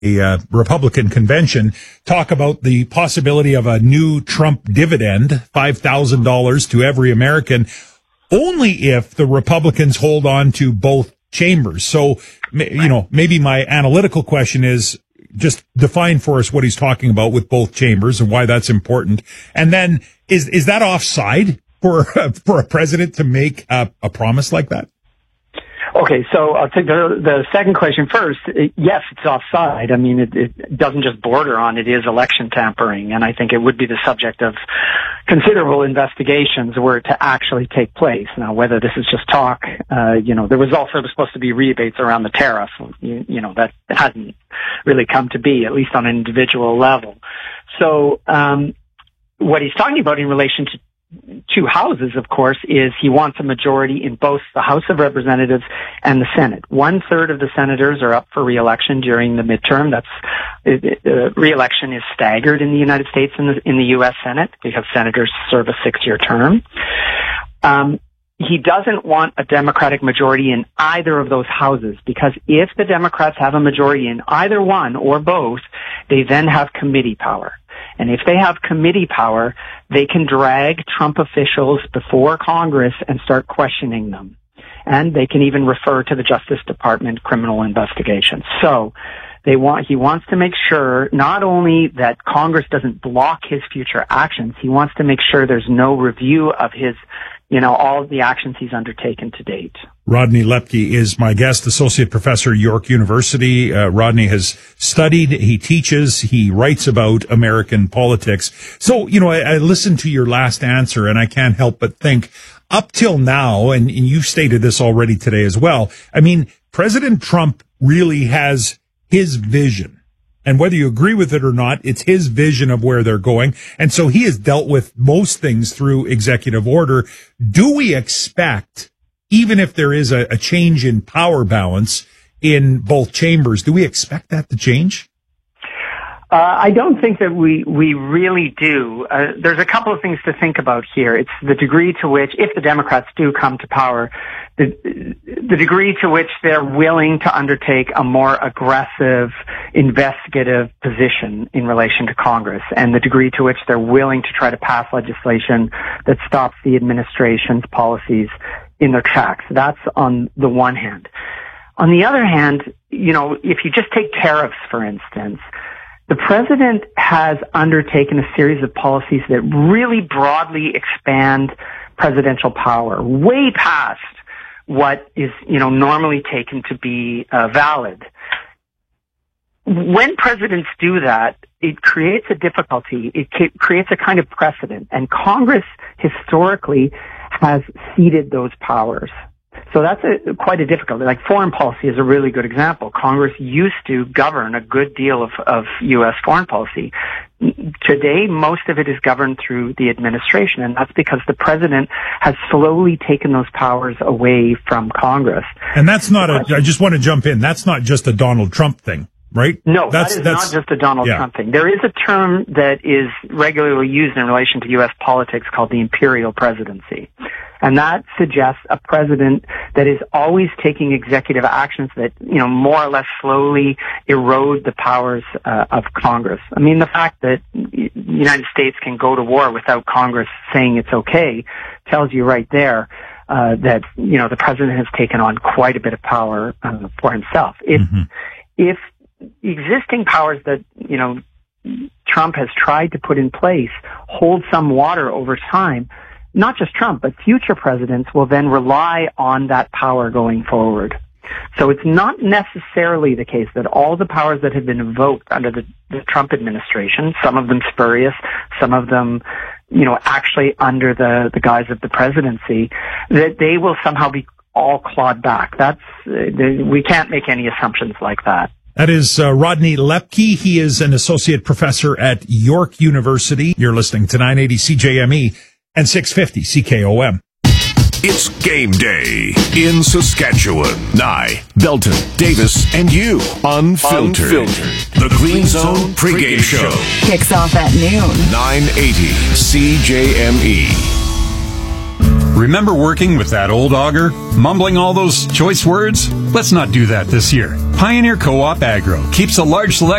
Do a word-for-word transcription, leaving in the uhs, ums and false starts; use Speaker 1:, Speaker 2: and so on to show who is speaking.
Speaker 1: a uh, Republican convention talk about the possibility of a new Trump dividend, five thousand dollars to every American, only if the Republicans hold on to both chambers. So, you know, maybe my analytical question is just define for us what he's talking about with both chambers and why that's important. And then is, is that offside for, for a president to make a, a promise like that?
Speaker 2: Okay, so I'll take the, the second question first. Yes, it's offside. I mean, it, it doesn't just border on, it is election tampering, and I think it would be the subject of considerable investigations were it to actually take place. Now, whether this is just talk, uh, you know, there was also supposed to be rebates around the tariff. You, you know, that hasn't really come to be, at least on an individual level. So, um, what he's talking about in relation to two houses, of course, is he wants a majority in both the House of Representatives and the Senate. One third of the senators are up for re-election during the midterm. That's uh, re-election is staggered in the United States and in, in the U S Senate because senators serve a six-year term. Um, he doesn't want a Democratic majority in either of those houses because if the Democrats have a majority in either one or both, they then have committee power. And if they have committee power, they can drag Trump officials before Congress and start questioning them. And they can even refer to the Justice Department criminal investigation. So they want, he wants to make sure not only that Congress doesn't block his future actions, he wants to make sure there's no review of his, you know, all of the actions he's undertaken to date.
Speaker 1: Rodney Lepke is my guest, associate professor at York University. Uh, Rodney has studied, he teaches, he writes about American politics. So, you know, I, I listened to your last answer and I can't help but think up till now, and, and you've stated this already today as well. I mean, President Trump really has his vision. And whether you agree with it or not, it's his vision of where they're going. And so he has dealt with most things through executive order. Do we expect, even if there is a, a change in power balance in both chambers, do we expect that to change?
Speaker 2: Uh, I don't think that we, we really do. Uh, there's a couple of things to think about here. It's the degree to which, if the Democrats do come to power, the, the degree to which they're willing to undertake a more aggressive investigative position in relation to Congress, and the degree to which they're willing to try to pass legislation that stops the administration's policies in their tracks. That's on the one hand. On the other hand, you know, if you just take tariffs, for instance, the president has undertaken a series of policies that really broadly expand presidential power, way past what is, you know, normally taken to be uh, valid. When presidents do that, it creates a difficulty. It creates a kind of precedent, and Congress historically has ceded those powers. So that's a, quite a difficulty. Like foreign policy is a really good example. Congress used to govern a good deal of, of U S foreign policy. Today, most of it is governed through the administration, and that's because the president has slowly taken those powers away from Congress.
Speaker 1: And that's not a, I just want to jump in, that's not just a Donald Trump thing, right?
Speaker 2: No,
Speaker 1: that's,
Speaker 2: that is
Speaker 1: that's,
Speaker 2: not just a Donald
Speaker 1: yeah.
Speaker 2: Trump thing. There is a term that is regularly used in relation to U S politics called the imperial presidency. And that suggests a president that is always taking executive actions that, you know, more or less slowly erode the powers uh, of Congress. I mean, the fact that the United States can go to war without Congress saying it's okay tells you right there uh, that, you know, the president has taken on quite a bit of power uh, for himself. If, mm-hmm. if existing powers that, you know, Trump has tried to put in place hold some water over time, not just Trump, but future presidents will then rely on that power going forward. So it's not necessarily the case that all the powers that have been invoked under the, the Trump administration, some of them spurious, some of them, you know, actually under the, the guise of the presidency, that they will somehow be all clawed back. That's, uh, we can't make any assumptions like that.
Speaker 1: That is uh, Rodney Lepke. He is an associate professor at York University. You're listening to nine eighty C J M E and six fifty C K O M.
Speaker 3: It's game day in Saskatchewan. Nye, Belton, Davis, and you. Unfiltered. Unfiltered. The Green Zone pregame show.
Speaker 4: Kicks off at noon.
Speaker 3: nine eighty C J M E.
Speaker 5: Remember working with that old auger? Mumbling all those choice words? Let's not do that this year. Pioneer Co-op Agro keeps a large selection